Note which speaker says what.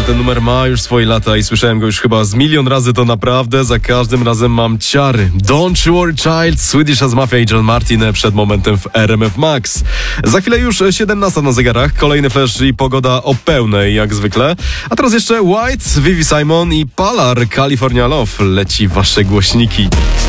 Speaker 1: ten numer ma już swoje lata i słyszałem go już chyba z milion razy, to naprawdę za każdym razem mam ciary. Don't You Worry Child, Swedish House Mafia i John Martin przed momentem w RMF Max. Za chwilę już 17 na zegarach, kolejny flash i pogoda o pełnej jak zwykle. A teraz jeszcze White, Vivi Simon i Palar, California Love. Leci wasze głośniki.